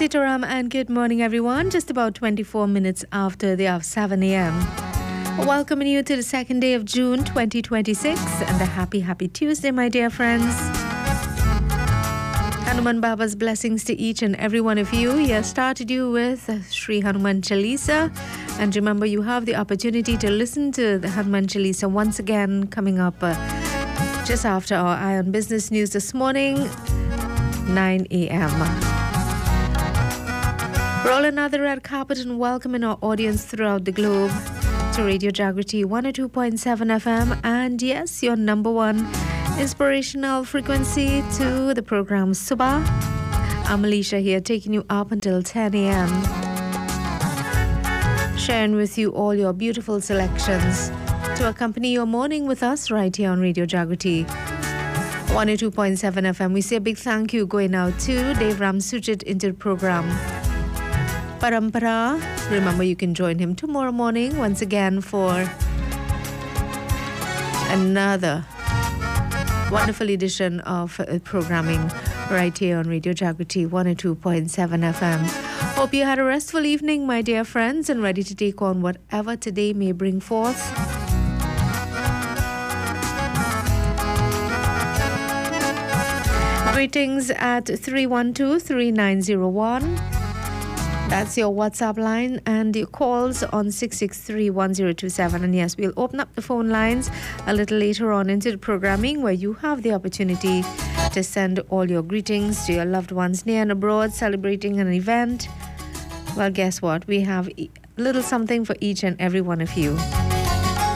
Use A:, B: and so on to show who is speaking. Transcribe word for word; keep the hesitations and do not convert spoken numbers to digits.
A: Sitaram and good morning everyone. Just about twenty-four minutes after the hour seven a.m. Welcoming you to the second day of June twenty twenty-six and a happy happy Tuesday my dear friends. Hanuman Baba's blessings to each and every one of you. He has started you with Sri Hanuman Chalisa, and remember you have the opportunity to listen to the Hanuman Chalisa once again coming up uh, just after our Eye on Business News this morning, nine a.m. Roll another red carpet and welcome our audience throughout the globe to Radio Jagriti one oh two point seven F M, and yes, your number one inspirational frequency to the program Subah. I'm Alicia here, taking you up until ten a.m. sharing with you all your beautiful selections to accompany your morning with us right here on Radio Jagriti one oh two point seven F M. We say a big thank you going out to Dave Ramsujit into the program Parampara. Remember you can join him tomorrow morning once again for another wonderful edition of uh, programming right here on Radio Jagriti one oh two point seven F M. Hope you had a restful evening my dear friends and ready to take on whatever today may bring forth. Greetings at three one two, three nine zero one. That's your WhatsApp line, and your calls on six six three, one zero two seven. And yes, we'll open up the phone lines a little later on into the programming where you have the opportunity to send all your greetings to your loved ones near and abroad celebrating an event. Well, guess what? We have a little something for each and every one of you.